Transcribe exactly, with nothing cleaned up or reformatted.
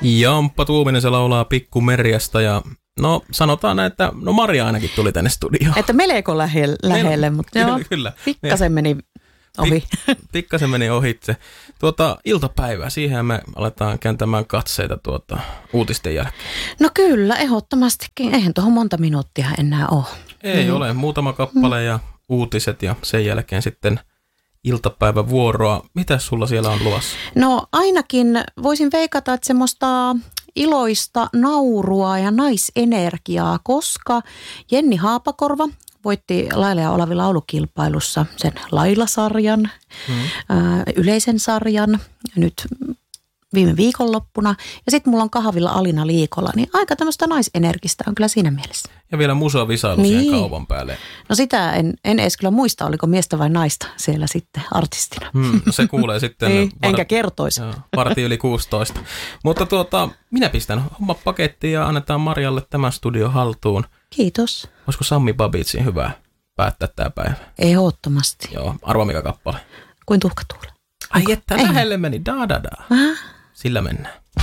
Jamppa Tuominen, se laulaa Pikku Merjasta ja no sanotaan näin, että no Maria ainakin tuli tänne studioon. Että melko lähelle, lähelle mutta kyllä, joo, kyllä. pikkasen meni ohi. Pik, pikkasen meni ohitse. Tuota, iltapäivää, siihen me aletaan kääntämään katseita tuota, uutisten jälkeen. No kyllä, ehdottomastikin. Eihän tuohon monta minuuttia enää ole. Ei mm. ole, muutama kappale ja uutiset ja sen jälkeen sitten iltapäivän vuoroa. Mitäs sulla siellä on luvassa? No ainakin voisin veikata, että semmoista iloista naurua ja naisenergiaa, koska Jenni Haapakorva voitti Laila ja Olavi laulukilpailussa sen Laila-sarjan, mm. ää, yleisen sarjan nyt viime viikonloppuna. Ja sitten mulla on kahvilla Alina Liikola, niin aika tämmöistä naisenergistä on kyllä siinä mielessä. Ja vielä musavisailu niin. siihen kaupan päälle. No sitä en, en edes kyllä muista, oliko miestä vai naista siellä sitten artistina. Hmm, se kuulee sitten. Ei, var... Enkä kertoisi. Varti yli kuusitoista. Mutta tuota, minä pistän homma pakettiin ja annetaan Marjalle tämä studio haltuun. Kiitos. Olisiko Sammi Babitsin hyvä päättää tämä päivä? Ehdottomasti. Joo, arva mikä kappale. Kuin tuhkatuule. Ai että lähelle meni, da da da. Aha. Sillä mennään.